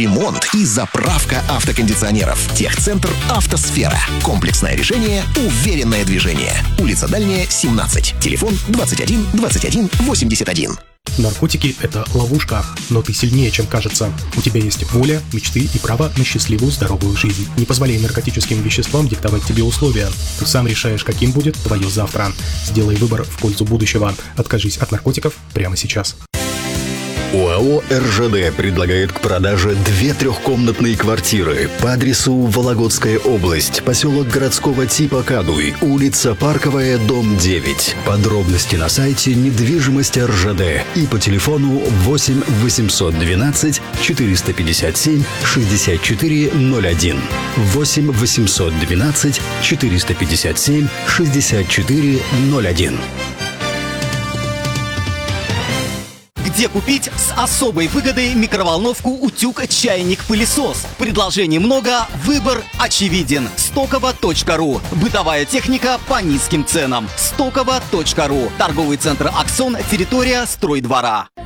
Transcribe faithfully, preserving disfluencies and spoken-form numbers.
Ремонт и заправка автокондиционеров. Техцентр «Автосфера». Комплексное решение, уверенное движение. Улица Дальняя, семнадцать. Телефон двадцать один двадцать один восемьдесят один. Наркотики – это ловушка, но ты сильнее, чем кажется. У тебя есть воля, мечты и право на счастливую, здоровую жизнь. Не позволяй наркотическим веществам диктовать тебе условия. Ты сам решаешь, каким будет твое завтра. Сделай выбор в пользу будущего. Откажись от наркотиков прямо сейчас. ОАО «РЖД» предлагает к продаже две трехкомнатные квартиры по адресу Вологодская область, поселок городского типа Кадуй, улица Парковая, дом девять. Подробности на сайте недвижимость РЖД и по телефону восемь восемьсот двенадцать четыреста пятьдесят семь шестьдесят четыре ноль один. восемь восемьсот двенадцать четыреста пятьдесят семь шестьдесят четыре ноль один. Где купить с особой выгодой микроволновку, утюг, чайник, пылесос? Предложений много, выбор очевиден. стоково точка ру. Бытовая техника по низким ценам. стоково точка ру. Торговый центр «Аксон», территория стройдвора.